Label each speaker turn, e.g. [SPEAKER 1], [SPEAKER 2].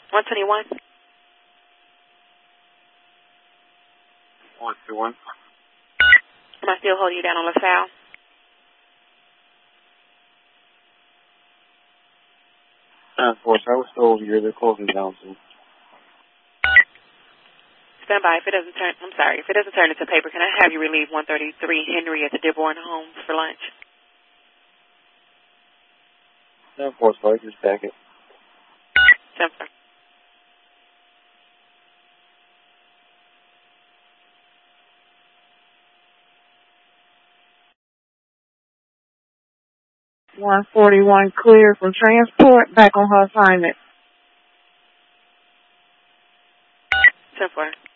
[SPEAKER 1] 121.
[SPEAKER 2] 121.
[SPEAKER 1] Am I still holding you down on LaSalle?
[SPEAKER 2] Of course, I was still over here. They're closing down soon.
[SPEAKER 1] Stand by. If it doesn't turn into paper, can I have you relieve 133 Henry at the Dearborn Homes for lunch?
[SPEAKER 2] Of course, I just back it.
[SPEAKER 1] Simple.
[SPEAKER 3] $141 clear from transport, back on her assignment.
[SPEAKER 1] Simple.